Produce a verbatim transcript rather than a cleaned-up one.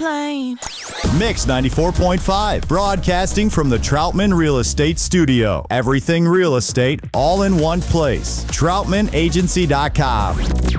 lame. Mix ninety-four point five, broadcasting from the Troutman Real Estate Studio. Everything real estate, all in one place. troutman agency dot com.